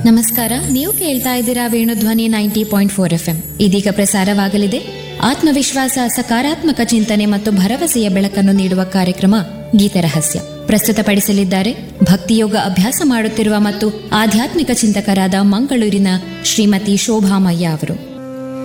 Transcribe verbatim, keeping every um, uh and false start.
ನಮಸ್ಕಾರ, ನೀವು ಕೇಳ್ತಾ ಇದ್ದೀರಾ Venudhwani ninety point four F M. ಇದೀಗ ಪ್ರಸಾರವಾಗಲಿದೆ ಆತ್ಮವಿಶ್ವಾಸ, ಸಕಾರಾತ್ಮಕ ಚಿಂತನೆ ಮತ್ತು ಭರವಸೆಯ ಬೆಳಕನ್ನು ನೀಡುವ ಕಾರ್ಯಕ್ರಮ ಗೀತರಹಸ್ಯ. ಪ್ರಸ್ತುತಪಡಿಸಲಿದ್ದಾರೆ ಭಕ್ತಿಯೋಗ ಅಭ್ಯಾಸ ಮಾಡುತ್ತಿರುವ ಮತ್ತು ಆಧ್ಯಾತ್ಮಿಕ ಚಿಂತಕರಾದ ಮಂಗಳೂರಿನ ಶ್ರೀಮತಿ ಶೋಭಾಮಯ್ಯ ಅವರು.